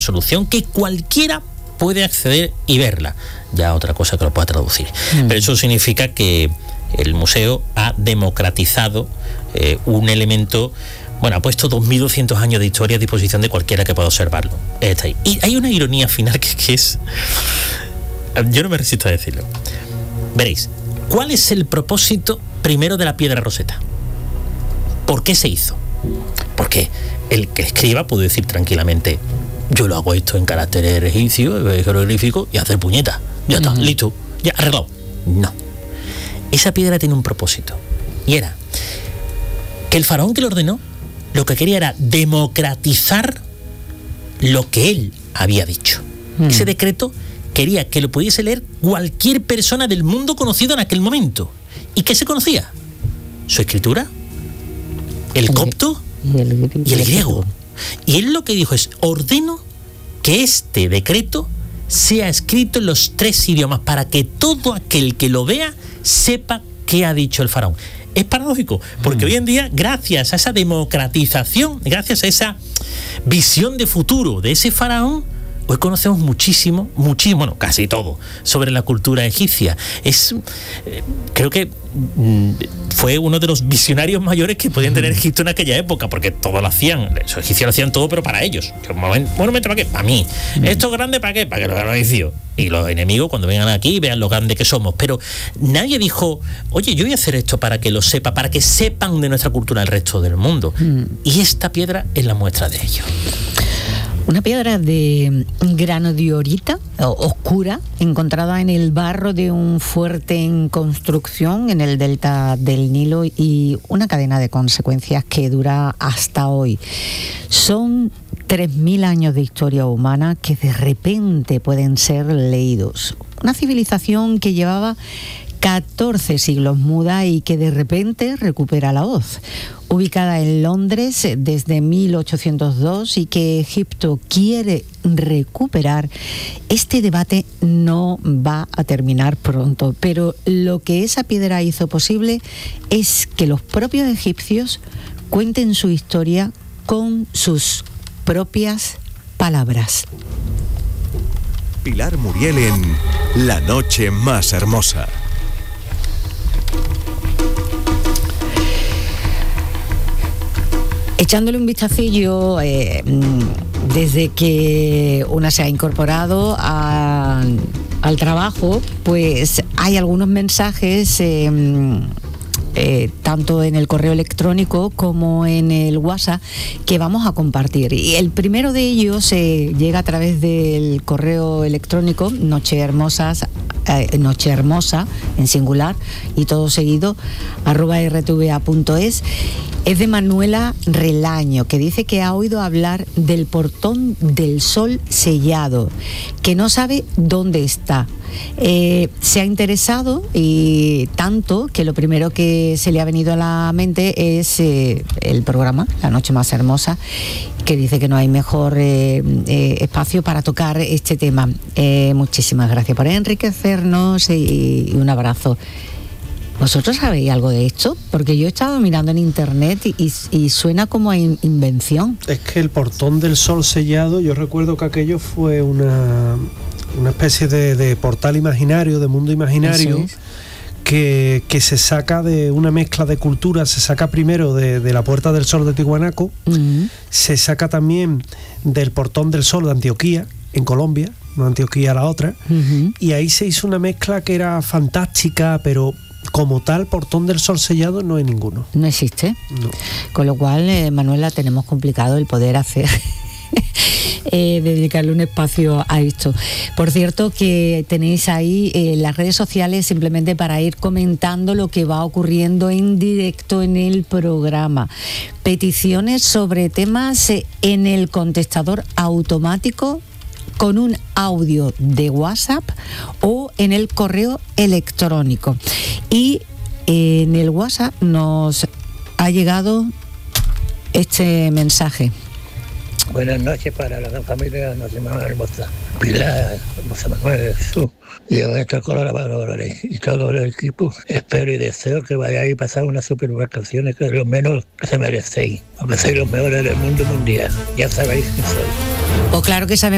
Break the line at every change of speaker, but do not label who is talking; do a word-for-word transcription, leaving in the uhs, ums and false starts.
solución que cualquiera puede acceder y verla. Ya otra cosa que lo pueda traducir. Mm. Pero eso significa que el museo ha democratizado eh, un elemento. Bueno, ha puesto dos mil doscientos años de historia a disposición de cualquiera que pueda observarlo. Está ahí. Y hay una ironía final que, que es... Yo no me resisto a decirlo. Veréis, ¿cuál es el propósito primero de la piedra Roseta? ¿Por qué se hizo? Porque el que escriba puede decir tranquilamente: yo lo hago esto en carácter egipcio, jeroglífico, y hacer puñeta. Ya está, uh-huh. listo, ya arreglado. No. Esa piedra tiene un propósito. Y era que el faraón que lo ordenó lo que quería era democratizar lo que él había dicho. Mm. Ese decreto quería que lo pudiese leer cualquier persona del mundo conocido en aquel momento. ¿Y qué se conocía? Su escritura, el copto y el, y el griego. Y él lo que dijo es: ordeno que este decreto sea escrito en los tres idiomas para que todo aquel que lo vea sepa qué ha dicho el faraón. Es paradójico, porque mm. hoy en día, gracias a esa democratización, gracias a esa visión de futuro de ese faraón, hoy conocemos muchísimo, muchísimo, bueno, casi todo, sobre la cultura egipcia. Es, eh, creo que mm, fue uno de los visionarios mayores que podían tener Egipto en aquella época, porque todo lo hacían, los egipcios lo hacían todo, pero para ellos. Monumento para qué, para mí. Mm. Esto es grande para qué, para que lo vean los egipcios. Y los enemigos, cuando vengan aquí, vean lo grande que somos. Pero nadie dijo: oye, yo voy a hacer esto para que lo sepa, para que sepan de nuestra cultura el resto del mundo. Mm. Y esta piedra es la muestra de ello.
Una piedra de grano diorita, oscura, encontrada en el barro de un fuerte en construcción en el delta del Nilo, y una cadena de consecuencias que dura hasta hoy. Son tres mil años de historia humana que de repente pueden ser leídos. Una civilización que llevaba catorce siglos muda y que de repente recupera la voz. Ubicada en Londres desde mil ochocientos dos y que Egipto quiere recuperar, este debate no va a terminar pronto. Pero lo que esa piedra hizo posible es que los propios egipcios cuenten su historia con sus propias palabras.
Pilar Muriel en La Noche Más Hermosa.
Echándole un vistacillo, eh, desde que una se ha incorporado a, al trabajo, pues hay algunos mensajes, eh, eh, tanto en el correo electrónico como en el WhatsApp, que vamos a compartir. Y el primero de ellos eh, llega a través del correo electrónico nochehermosas, eh, nochehermosa en singular y todo seguido, arroba r t v a punto es. Es de Manuela Relaño, que dice que ha oído hablar del portón del sol sellado, que no sabe dónde está. Eh, se ha interesado, y tanto que lo primero que se le ha venido a la mente es eh, el programa La Noche Más Hermosa, que dice que no hay mejor eh, eh, espacio para tocar este tema. Eh, muchísimas gracias por enriquecernos y, y un abrazo. ¿Vosotros sabéis algo de esto? Porque yo he estado mirando en internet y, y, y suena como a in- invención.
Es que el portón del sol sellado, yo recuerdo que aquello fue una, una especie de, de portal imaginario, de mundo imaginario, que, que se saca de una mezcla de culturas. Se saca primero de, de la Puerta del Sol de Tiahuanaco, uh-huh. se saca también del portón del sol de Antioquía, en Colombia, no Antioquía la otra, uh-huh. y ahí se hizo una mezcla que era fantástica, pero como tal, portón del sol sellado no hay ninguno.
No existe.
No.
Con lo cual, eh, Manuela, tenemos complicado el poder hacer... Eh, dedicarle un espacio a esto. Por cierto, que tenéis ahí eh, las redes sociales simplemente para ir comentando lo que va ocurriendo en directo en el programa. Peticiones sobre temas eh, en el contestador automático con un audio de WhatsApp o en el correo electrónico. Y eh, en el WhatsApp nos ha llegado este mensaje.
Buenas noches para la familia de la Noche Más Hermosa. Pilar, José Manuel, Jesús y nuestra colaboradores y todo el equipo. Espero y deseo que vayáis a pasar unas super vacaciones, que es lo menos que se merecéis, porque sois los mejores del mundo mundial. Ya sabéis quién soy.
Pues claro que sabemos.